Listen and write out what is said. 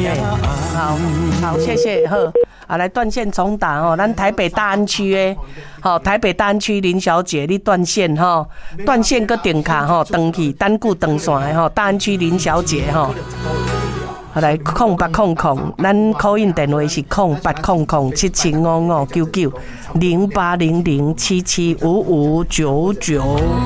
好，谢谢，好，啊，来断线重打哦，咱台北大安区的，好，台北大安区林小姐，你断线哈，断线个点卡哈，登去单固登线的哈，大安区林小姐哈。好来0800，咱 call in 电话是0800775599，0800775599。